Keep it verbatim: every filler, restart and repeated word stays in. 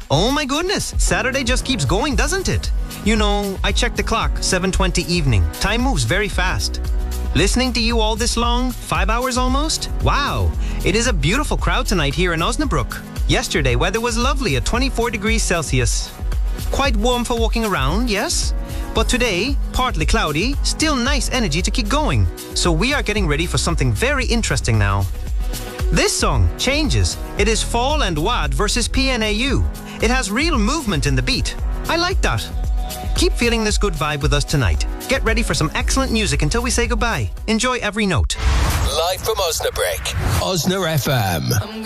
Oh my goodness, Saturday just keeps going, doesn't it? You know, I checked the clock, seven twenty evening. Time moves very fast. Listening to you all this long, five hours almost? Wow, it is a beautiful crowd tonight here in Osnabrück. Yesterday, weather was lovely at twenty-four degrees Celsius. Quite warm for walking around, yes? But today, partly cloudy, still nice energy to keep going. So we are getting ready for something very interesting now. This song, Changes. It is Fall and Wad versus P N A U. It has real movement in the beat. I like that. Keep feeling this good vibe with us tonight. Get ready for some excellent music until we say goodbye. Enjoy every note. Live from Osnabrück, Osna F M.